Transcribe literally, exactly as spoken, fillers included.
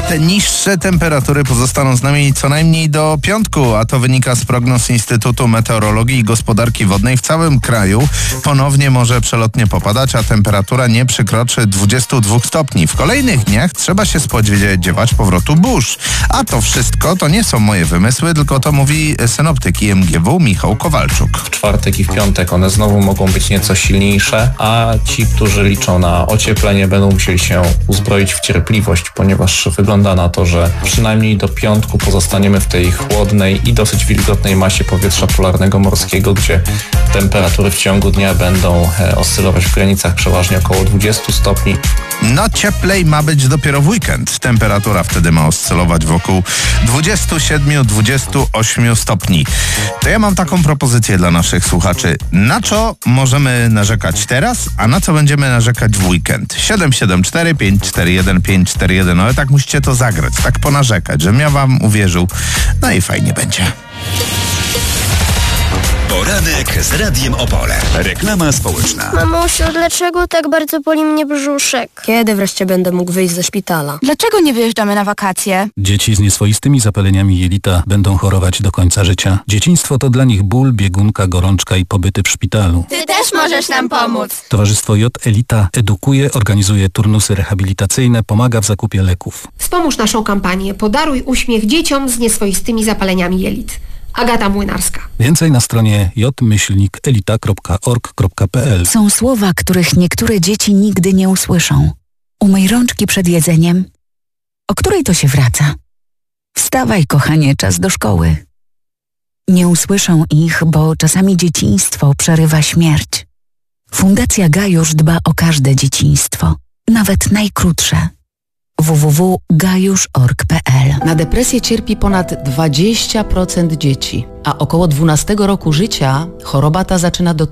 Te niższe temperatury pozostaną z nami co najmniej do piątku, a to wynika z prognoz Instytutu Meteorologii i Gospodarki Wodnej. W całym kraju ponownie może przelotnie popadać, a temperatura nie przekroczy dwudziestu dwóch stopni. W kolejnych dniach trzeba się spodziewać powrotu burz. A to wszystko to nie są moje wymysły, tylko to mówi synoptyk I M G W Michał Kowalczuk. W czwartek i w piątek one znowu mogą być nieco silniejsze, a ci, którzy liczą na ocieplenie, będą musieli się uzbroić w cierpliwość, ponieważ wygląda na to, że przynajmniej do piątku pozostaniemy w tej chłodnej i dosyć wilgotnej masie powietrza polarnego morskiego, gdzie temperatury w ciągu dnia będą oscylować w granicach przeważnie około dwudziestu stopni. No cieplej ma być dopiero w weekend. Temperatura wtedy ma oscylować wokół dwudziestu siedmiu do dwudziestu ośmiu stopni. To ja mam taką propozycję dla naszych słuchaczy. Na co możemy narzekać teraz, a na co będziemy narzekać w weekend? siedem siedem cztery pięć cztery jeden pięć cztery jeden. No ale tak musicie to zagrać, tak ponarzekać, żebym ja wam uwierzył. No i fajnie będzie. Poranek z Radiem Opole. Reklama społeczna. Mamusiu, dlaczego tak bardzo boli mnie brzuszek? Kiedy wreszcie będę mógł wyjść ze szpitala? Dlaczego nie wyjeżdżamy na wakacje? Dzieci z nieswoistymi zapaleniami jelita będą chorować do końca życia. Dzieciństwo to dla nich ból, biegunka, gorączka i pobyty w szpitalu. Ty też możesz nam pomóc. Towarzystwo J Elita edukuje, organizuje turnusy rehabilitacyjne, pomaga w zakupie leków. Wspomóż naszą kampanię Podaruj uśmiech dzieciom z nieswoistymi zapaleniami jelit. Agata Młynarska. Więcej na stronie j myślnik elita kropka org kropka p l. Są słowa, których niektóre dzieci nigdy nie usłyszą. Umyj rączki przed jedzeniem. O której to się wraca? Wstawaj, kochanie, czas do szkoły. Nie usłyszą ich, bo czasami dzieciństwo przerywa śmierć. Fundacja Gajusz dba o każde dzieciństwo, nawet najkrótsze. w w w kropka gajusz kropka org kropka p l. Na depresję cierpi ponad dwadzieścia procent dzieci, a około dwunastego roku życia choroba ta zaczyna dotyczyć